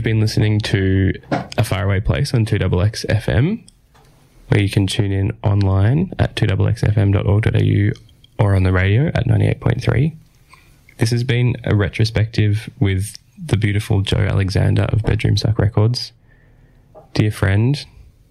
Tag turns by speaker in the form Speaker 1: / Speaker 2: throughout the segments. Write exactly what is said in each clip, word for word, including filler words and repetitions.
Speaker 1: been listening to A Faraway Place on two X X F M, where you can tune in online at two x x f m dot org dot a u or on the radio at ninety-eight point three. This has been a retrospective with the beautiful Joe Alexander of Bedroom Suck Records. Dear friend,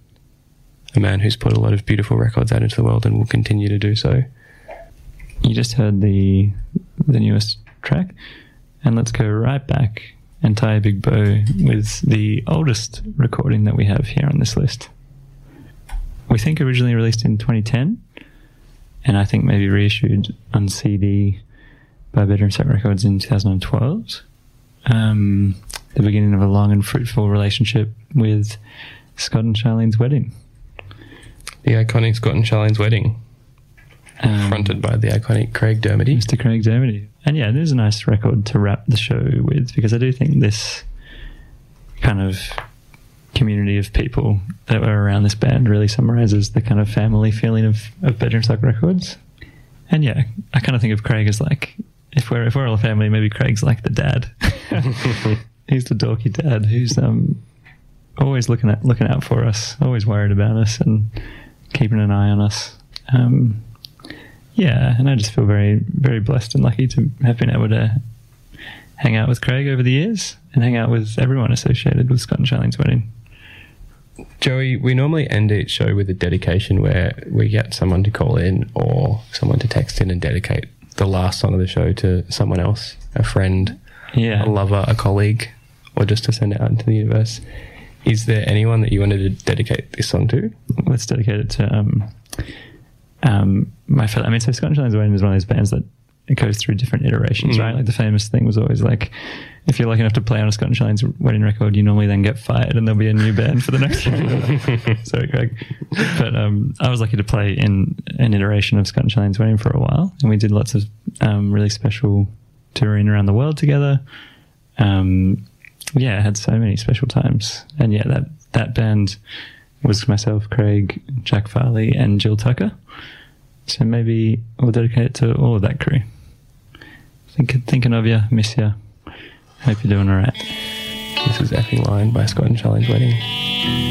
Speaker 1: a man who's put a lot of beautiful records out into the world and will continue to do so.
Speaker 2: You just heard the the newest track, and let's go right back and tie a big bow with the oldest recording that we have here on this list. We think originally released in twenty ten, and I think maybe reissued on C D by Bedroom Suck Records in two thousand twelve. Um, the beginning of a long and fruitful relationship with Scott and Charlene's wedding.
Speaker 1: The iconic Scott and Charlene's wedding. Um, fronted by the iconic Craig Dermody.
Speaker 2: Mister Craig Dermody. And yeah, there's a nice record to wrap the show with, because I do think this kind of community of people that were around this band really summarises the kind of family feeling of, of Bedroom Suck Records. And yeah, I kind of think of Craig as like, if we're if we're all a family, maybe Craig's like the dad. He's the dorky dad who's um always looking at looking out for us, always worried about us and keeping an eye on us. Um, yeah, and I just feel very, very blessed and lucky to have been able to hang out with Craig over the years and hang out with everyone associated with Scott and Charlene's wedding.
Speaker 1: Joey, we normally end each show with a dedication where we get someone to call in or someone to text in and dedicate the last song of the show to someone else, a friend,
Speaker 2: yeah,
Speaker 1: a lover, a colleague, or just to send it out into the universe. Is there anyone that you wanted to dedicate this song to?
Speaker 2: Let's dedicate it to um, um, my fellow. I mean, so Scott and Charlene's Wedding is one of those bands that it goes through different iterations, mm. right? Like the famous thing was always like, if you're lucky enough to play on a Scott and Charlene's wedding record, you normally then get fired and there'll be a new band for the next year. Sorry, Craig. But um, I was lucky to play in an iteration of Scott and Charlene's Wedding for a while, and we did lots of um, really special touring around the world together. Um, yeah, I had so many special times. And yeah, that, that band was myself, Craig, Jack Farley, and Jill Tucker. So maybe we'll dedicate it to all of that crew. Think, thinking of you, miss you. Hope you're doing all right.
Speaker 1: This is Effing Line by Scott and Charlene's Wedding.